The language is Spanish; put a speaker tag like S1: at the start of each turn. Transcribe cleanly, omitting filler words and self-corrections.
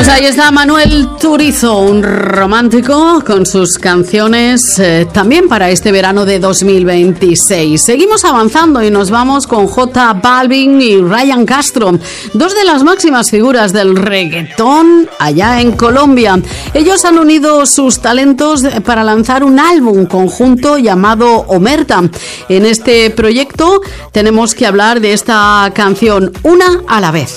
S1: Pues ahí está Manuel Turizo, un romántico con sus canciones también para este verano de 2026. Seguimos avanzando y nos vamos con J Balvin y Ryan Castro, dos de las máximas figuras del reggaetón allá en Colombia. Ellos han unido sus talentos para lanzar un álbum conjunto llamado Omerta. En este proyecto tenemos que hablar de esta canción, Una a la vez.